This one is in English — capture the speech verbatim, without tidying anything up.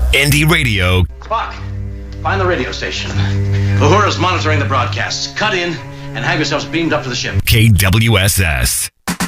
Indie Radio. Spock, find the radio station. Uhura's monitoring the broadcasts. Cut in and have yourselves beamed up to the ship. K W S S.